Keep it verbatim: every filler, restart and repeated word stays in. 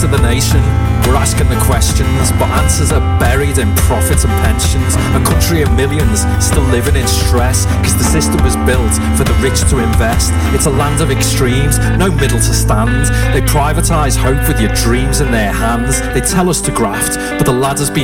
of the nation. We're asking the questions, but answers are buried in profits and pensions. A country of millions still living in stress, cause the system was built for the rich to invest. It's a land of extremes, no middle to stand. They privatise hope with your dreams in their hands. They tell us to graft, but the ladder's been